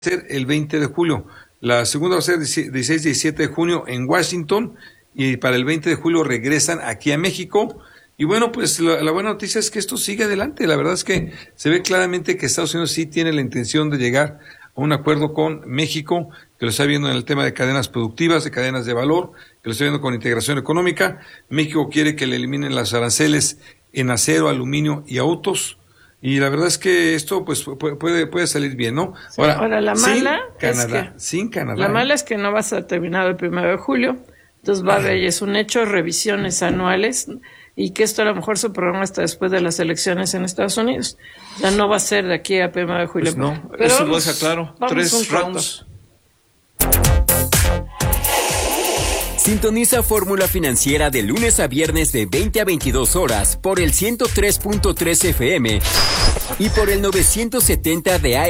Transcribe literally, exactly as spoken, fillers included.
ser el veinte de julio. La segunda va a ser dieciséis y diecisiete de junio en Washington, y para el veinte de julio regresan aquí a México. Y bueno, pues la, la buena noticia es que esto sigue adelante. La verdad es que se ve claramente que Estados Unidos sí tiene la intención de llegar a un acuerdo con México, que lo está viendo en el tema de cadenas productivas, de cadenas de valor, que lo está viendo con integración económica. México quiere que le eliminen las aranceles en acero, aluminio y autos. Y la verdad es que esto pues puede puede salir bien, ¿no? Sí, ahora, ahora la mala sin Canadá, es que, sin Canadá. La mala es que no va a estar terminado el primero de julio, entonces va a haber, es un hecho, revisiones anuales, y que esto a lo mejor se programa hasta después de las elecciones en Estados Unidos. O sea, no va a ser de aquí a primero de julio. Pues no, pero eso vamos, lo deja claro. Tres rounds. Sintoniza Fórmula Financiera de lunes a viernes de veinte a veintidós horas por el ciento tres punto tres F M y por el novecientos setenta de A